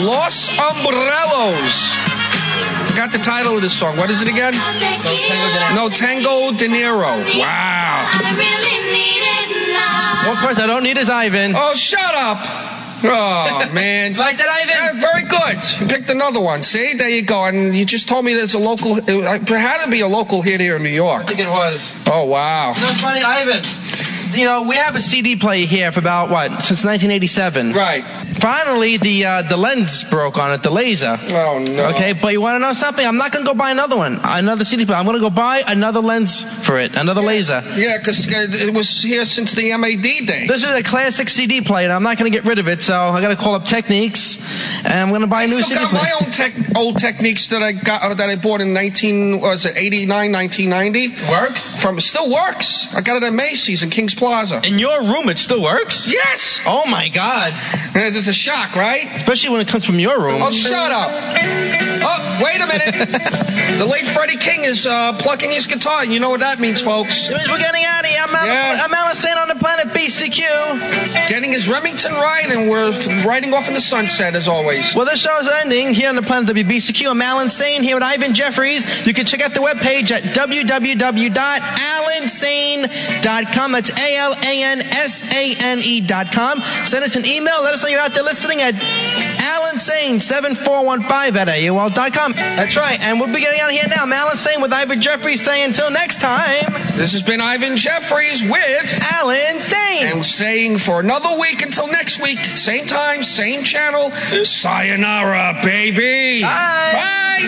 Los Umbrellos. Forgot the title of this song. What is it again? No Tango De Niro. Wow. One person I don't need is Ivan. Oh, shut up. Oh, man. Like that, Ivan? Very good. You picked another one. See? There you go. And you just told me there's a local... It had to be a local hit here in New York. I think it was. Oh, wow. You know, it's funny, Ivan. You know, we have a CD player here for about, since 1987. Right. Finally, the lens broke on it, the laser. Oh, no. Okay, but you want to know something? I'm not going to go buy another one, another CD player. I'm going to go buy another lens for it, another laser. Yeah, because it was here since the MAD day. This is a classic CD player, and I'm not going to get rid of it, so I got to call up Techniques, and I'm going to buy a new CD player. I still got my old Techniques that I bought in 1989, 1990. Works? Still works. I got it at Macy's in Kings Plaza. In your room, it still works? Yes. Oh my God. It's a shock, right? Especially when it comes from your room. Oh, shut up. Oh, wait a minute. The late Freddie King is plucking his guitar. You know what that means, folks. We're getting out of here. I'm Alice on the planet BCQ. Getting his Remington right, and we're riding off in the sunset, as always. Well, this show's ending here on the planet WBCQ. I'm Alan Sane here with Ivan Jeffries. You can check out the webpage at www.alansane.com. That's ALANSANE.com. Send us an email. Let us know you're out there listening at AlanSane7415@AOL.com. That's right. And we'll be getting out of here now. I'm Alan Sane with Ivan Jeffries saying until next time. This has been Ivan Jeffries with Alan Sane. And saying for another week until next week, same time, same channel. Sayonara, baby. Bye. Bye.